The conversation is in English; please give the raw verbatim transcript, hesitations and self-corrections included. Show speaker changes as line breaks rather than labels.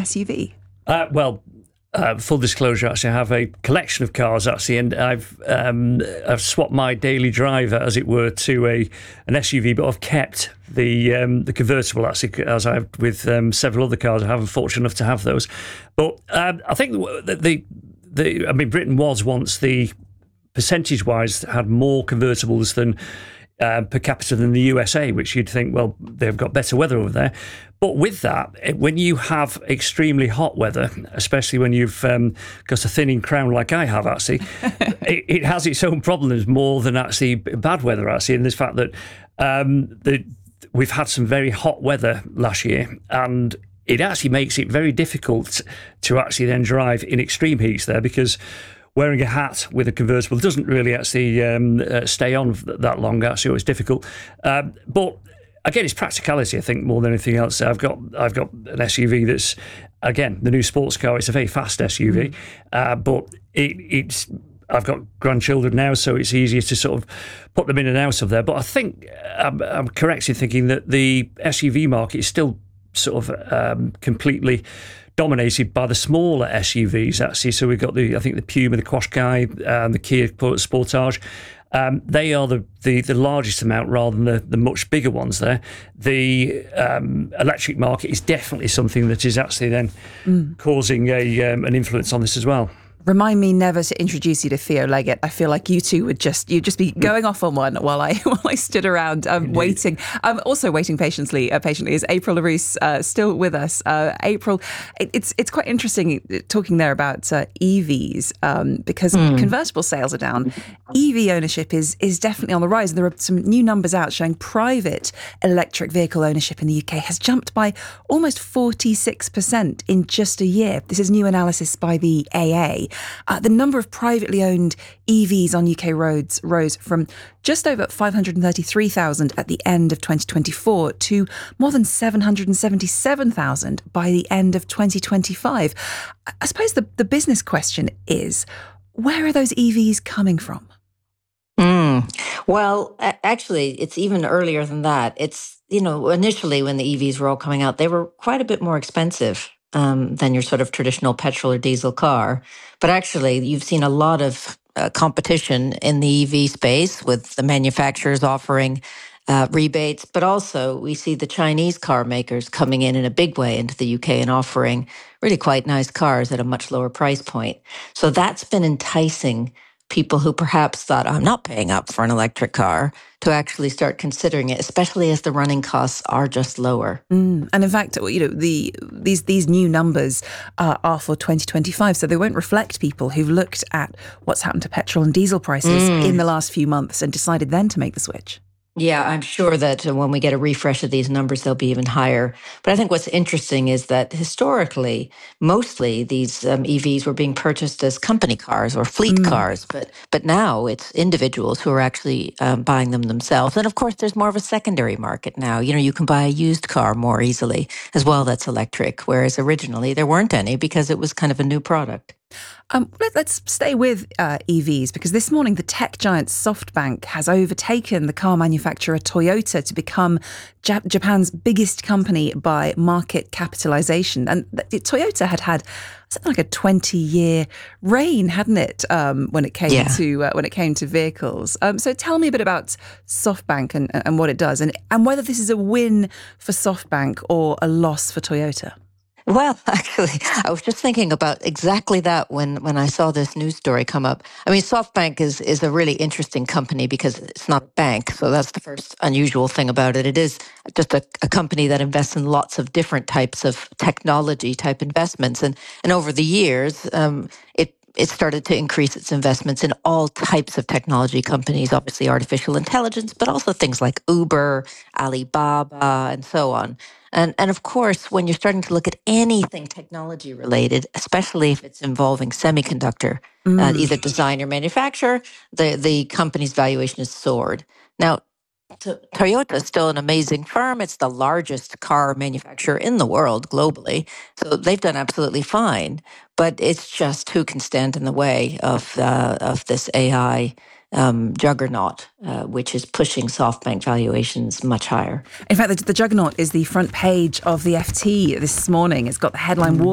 S U V?
Uh, well, uh, full disclosure, actually, I have a collection of cars, actually, and I've um, I've swapped my daily driver, as it were, to a an S U V, but I've kept the um, the convertible, actually, as I have with um, several other cars. I haven't fortunate enough to have those. But um, I think the, the, the, I mean, Britain was once the, percentage-wise, had more convertibles than Uh, per capita than the U S A, which you'd think, well, they've got better weather over there. But with that, when you have extremely hot weather, especially when you've um, got a thinning crown like I have, actually, it, it has its own problems more than actually bad weather, actually, in this fact that um, the, we've had some very hot weather last year, and it actually makes it very difficult to actually then drive in extreme heats there, because wearing a hat with a convertible doesn't really actually um, uh, stay on that long. Actually, it's difficult. Um, but again, it's practicality, I think, more than anything else. I've got I've got an S U V that's, again, the new sports car. It's a very fast S U V, mm. uh, but it, it's. I've got grandchildren now, so it's easier to sort of put them in and out of there. But I think I'm, I'm correct in thinking that the S U V market is still sort of um, completely dominated by the smaller S U Vs, actually. So we've got the, I think, the Puma, the Qashqai, and the Kia Sportage. Um, they are the, the, the largest amount rather than the, the much bigger ones there. The um, electric market is definitely something that is actually then mm. causing a um, an influence on this as well.
Remind me never to introduce you to Theo Leggett. I feel like you two would just you'd just be going off on one while I while I stood around um, waiting. I'm um, also waiting patiently. Uh, patiently is April LaRousse uh, still with us? Uh, April, it, it's it's quite interesting talking there about uh, E Vs um, because mm. convertible sales are down. E V ownership is is definitely on the rise. There are some new numbers out showing private electric vehicle ownership in the U K has jumped by almost forty-six percent in just a year. This is new analysis by the A A. Uh, the number of privately owned E Vs on U K roads rose from just over five hundred thirty-three thousand at the end of twenty twenty-four to more than seven hundred seventy-seven thousand by the end of twenty twenty-five. I suppose the, the business question is, where are those E Vs coming from?
Mm. Well, actually, it's even earlier than that. It's, you know, initially when the E Vs were all coming out, they were quite a bit more expensive Um, than your sort of traditional petrol or diesel car. But actually, you've seen a lot of uh, competition in the E V space with the manufacturers offering uh, rebates, but also we see the Chinese car makers coming in in a big way into the U K and offering really quite nice cars at a much lower price point. So that's been enticing people who perhaps thought, I'm not paying up for an electric car, to actually start considering it, especially as the running costs are just lower.
Mm. And in fact, you know, the these these new numbers uh, are for twenty twenty-five, so they won't reflect people who've looked at what's happened to petrol and diesel prices mm. in the last few months and decided then to make the switch.
Yeah, I'm sure that when we get a refresh of these numbers, they'll be even higher. But I think what's interesting is that historically, mostly these um, E Vs were being purchased as company cars or fleet mm. cars. But but now it's individuals who are actually um, buying them themselves. And of course, there's more of a secondary market now. You know, you can buy a used car more easily as well that's electric, whereas originally there weren't any because it was kind of a new product.
Um, let, let's stay with uh, E Vs, because this morning the tech giant SoftBank has overtaken the car manufacturer Toyota to become Jap- Japan's biggest company by market capitalization. And th- Toyota had had something like a twenty-year reign, hadn't it, um, when it came yeah. to uh, when it came to vehicles? Um, so tell me a bit about SoftBank and, and what it does, and, and whether this is a win for SoftBank or a loss for Toyota.
Well, actually, I was just thinking about exactly that when, when I saw this news story come up. I mean, SoftBank is, is a really interesting company because it's not a bank. So that's the first unusual thing about it. It is just a, a company that invests in lots of different types of technology type investments. And, and over the years, um, it it started to increase its investments in all types of technology companies, obviously artificial intelligence, but also things like Uber, Alibaba, and so on. And, and of course, when you're starting to look at anything technology related, especially if it's involving semiconductor, mm. uh, either design or manufacture, the, the company's valuation has soared. Now, So Toyota is still an amazing firm. It's the largest car manufacturer in the world globally. So they've done absolutely fine. But it's just who can stand in the way of uh, of this A I um, juggernaut, uh, which is pushing SoftBank valuations much higher.
In fact, the, the juggernaut is the front page of the F T this morning. It's got the headline, mm.